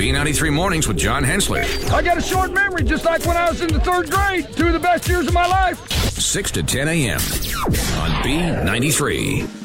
B93 Mornings with John Hensler. I got a short memory, just like when I was in the third grade. 2 of the best years of my life. 6 to 10 a.m. on B93.